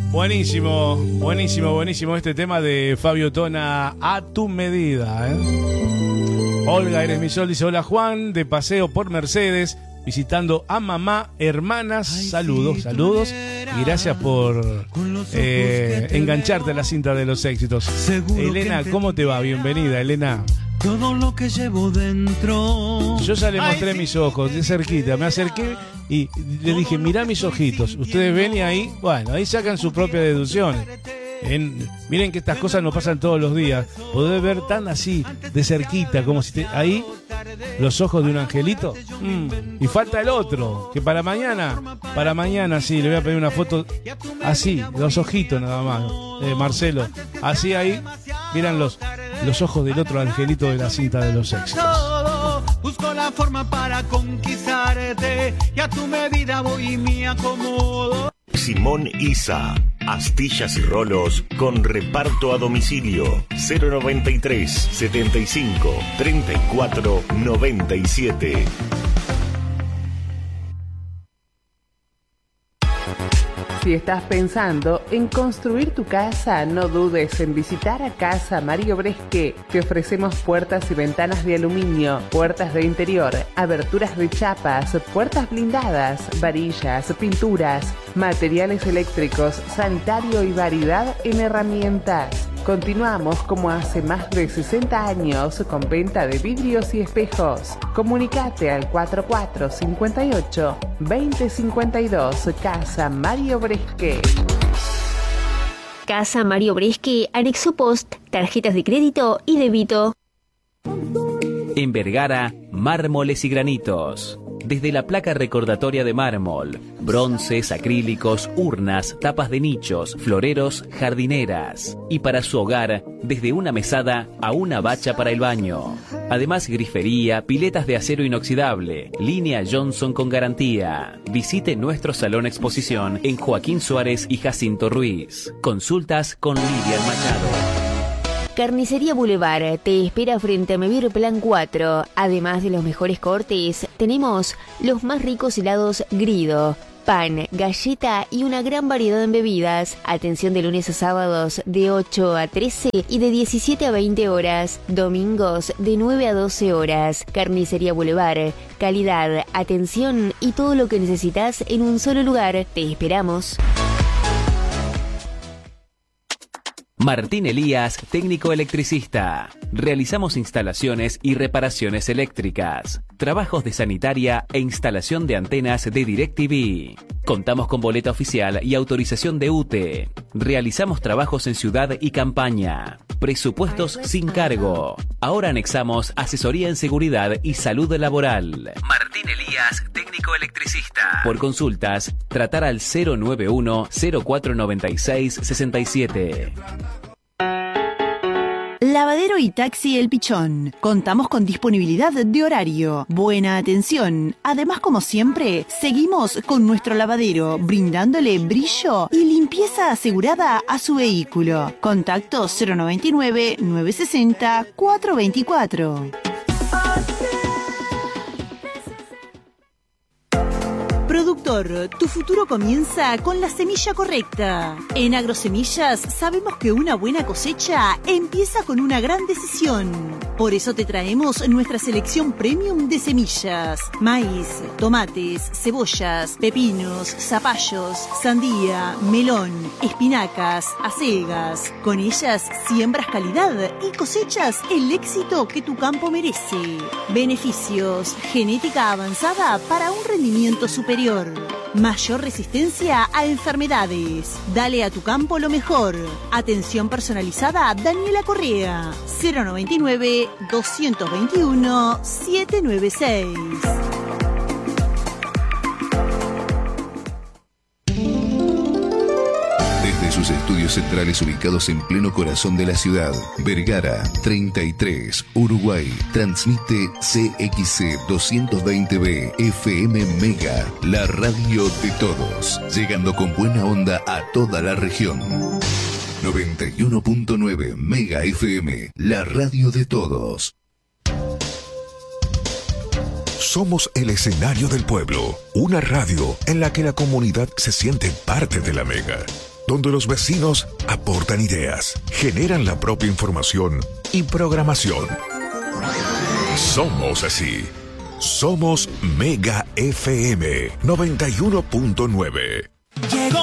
Buenísimo, buenísimo, buenísimo este tema de Fabio Tona, A tu medida, Olga Eres mi sol dice: hola Juan, de paseo por Mercedes, visitando a mamá, hermanas, saludos, saludos, y gracias por engancharte a la cinta de los éxitos. Elena, ¿cómo te va? Bienvenida, Elena. Todo lo que llevo dentro. Yo ya le mostré mis ojos, de cerquita, me acerqué y le dije, mirá mis ojitos. Ustedes ven y ahí, bueno, ahí sacan sus propias deducciones. Miren que estas cosas no pasan todos los días. Poder ver tan así, de cerquita, como si ahí, los ojos de un angelito. Y falta el otro, que para mañana sí, le voy a pedir una foto así, los ojitos nada más, Marcelo. Así ahí, miran los ojos del otro angelito de la cinta de los éxitos. Busco la forma para conquistarte y a tu medida voy y me acomodo. Simón Isa, astillas y rolos con reparto a domicilio. 093 75 34 97. Si estás pensando en construir tu casa, no dudes en visitar a Casa Mario Bresque. Te ofrecemos puertas y ventanas de aluminio, puertas de interior, aberturas de chapas, puertas blindadas, varillas, pinturas, materiales eléctricos, sanitario y variedad en herramientas. Continuamos como hace más de 60 años con venta de vidrios y espejos. Comunicate al 4458 2052 Casa Mario Bresque. Casa Mario Bresque, anexo post, tarjetas de crédito y débito. En Vergara, mármoles y granitos. Desde la placa recordatoria de mármol, bronces, acrílicos, urnas, tapas de nichos, floreros, jardineras. Y para su hogar, desde una mesada a una bacha para el baño. Además, grifería, piletas de acero inoxidable, línea Johnson con garantía. Visite nuestro salón exposición en Joaquín Suárez y Jacinto Ruiz. Consultas con Lidia Machado. Carnicería Boulevard te espera frente a Mevir Plan 4. Además de los mejores cortes, tenemos los más ricos helados Grido, pan, galleta y una gran variedad en bebidas. Atención de lunes a sábados de 8 a 13 y de 17 a 20 horas. Domingos de 9 a 12 horas. Carnicería Boulevard. Calidad, atención y todo lo que necesitas en un solo lugar. Te esperamos. Martín Elías, técnico electricista. Realizamos instalaciones y reparaciones eléctricas, trabajos de sanitaria e instalación de antenas de DirecTV. Contamos con boleta oficial y autorización de UTE. Realizamos trabajos en ciudad y campaña. Presupuestos sin cargo. Ahora anexamos asesoría en seguridad y salud laboral. Martín Elías, técnico electricista. Por consultas, tratar al 091 0496 67. Lavadero y taxi El Pichón. Contamos con disponibilidad de horario, buena atención. Además, como siempre, seguimos con nuestro lavadero, brindándole brillo y limpieza asegurada a su vehículo. Contacto 099 960 424. Productor, tu futuro comienza con la semilla correcta. En Agrosemillas sabemos que una buena cosecha empieza con una gran decisión. Por eso te traemos nuestra selección premium de semillas. Maíz, tomates, cebollas, pepinos, zapallos, sandía, melón, espinacas, acelgas. Con ellas siembras calidad y cosechas el éxito que tu campo merece. Beneficios, genética avanzada para un rendimiento superior. Mayor resistencia a enfermedades. Dale a tu campo lo mejor. Atención personalizada Daniela Correa. 099 221 796. Desde sus estudios centrales ubicados en pleno corazón de la ciudad, Vergara 33, Uruguay, transmite CXC 220B FM Mega, la radio de todos, llegando con buena onda a toda la región. 91.9 Mega FM, la radio de todos. Somos el escenario del pueblo, una radio en la que la comunidad se siente parte de la Mega. donde los vecinos aportan ideas, generan la propia información y programación. Somos así. Somos Mega FM 91.9.